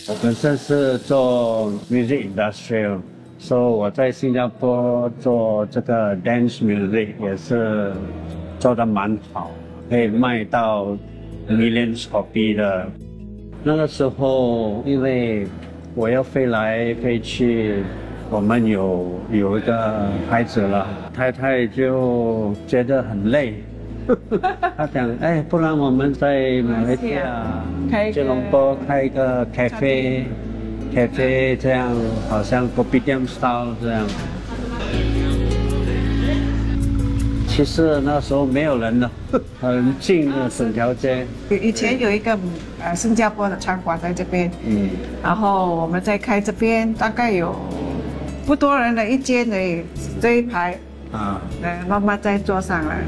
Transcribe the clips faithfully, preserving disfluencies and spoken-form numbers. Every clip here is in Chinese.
我本身是做 music industrial， 所以我在新加坡做这个 dance music 也是做得蛮好，可以卖到 millions copy 的。那个时候因为我要飞来飞去，我们有有一个孩子了，太太就觉得很累。他讲，哎，不然我们在马来西亚吉隆坡开一个 cafe cafe 这样，好像 kopitiam style 这样。其实那时候没有人了，很近的整条街。 以前有一个呃新加坡的餐馆在这边，嗯，然后我们在开这边，大概有不多人的一间的这一排啊，呃，慢慢在做上来。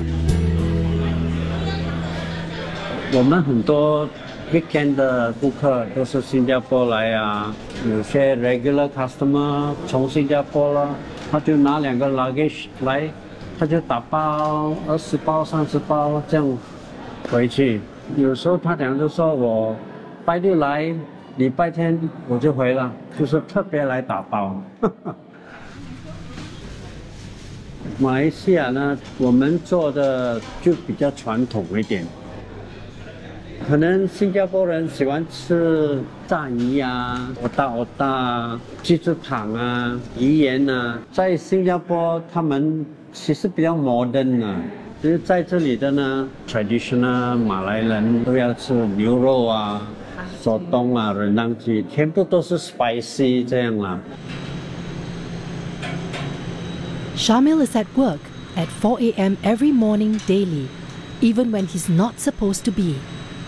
我们很多 weekend 的顾客都是新加坡来啊，有些 regular customer 从新加坡了，他就拿两个 luggage 来。他就打包二十包、三十包这样回去。有时候他俩就说我拜六来，礼拜天我就回了，就是特别来打包。马来西亚呢，我们做的就比较传统一点。可能新加坡人喜欢吃炸鱼啊、鹅大鹅大、鸡翅膀啊、鱼圆啊，在新加坡他们其实比较 modern 啊，就是在这里的呢 ，traditional 马来人都要吃牛肉啊、手冬啊、人当鸡，全部都是 spicy 这样啦。 Shamil is at work at four a m every morning daily, even when he's not supposed to be.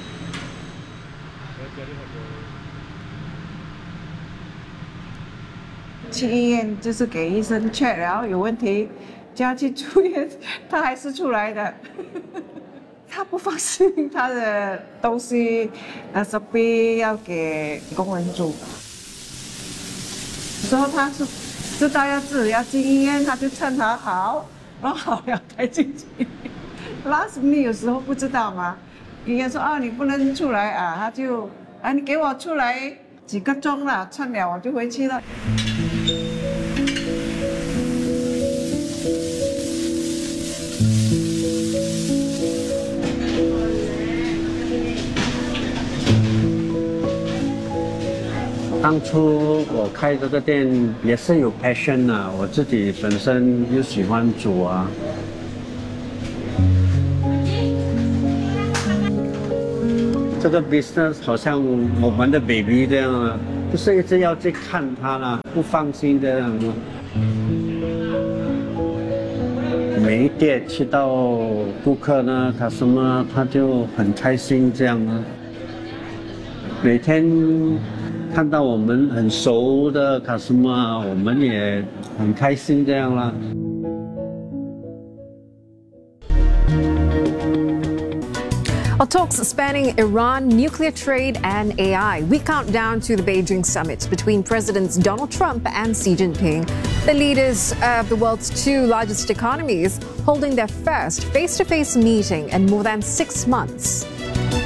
去医院就是给医生 check， 然后有问题就要去住院，他还是出来的。他不放心他的东西，呃，手臂要给工人住。有时候他是知道要自己要进医院，他就趁他好，然后好了才进去。last minute 有时候不知道嘛，医院说啊你不能出来啊，他就啊你给我出来几个钟了，趁了我就回去了。 当初我开这个店也是有 passion 啊，我自己本身又喜欢煮啊。这个 business 好像我们的 baby 这样啊，就是一直要去看它啦，不放心这样啊。每一店去到顾客呢，他什么他就很开心这样啊。每天看到我们很熟的 customer， 我们也很开心这样啦。 Our talks spanning Iran, nuclear trade, and A I. We count down to the Beijing summit between Presidents Donald Trump and Xi Jinping, the leaders of the world's two largest economies, holding their first face-to-face meeting in more than six months.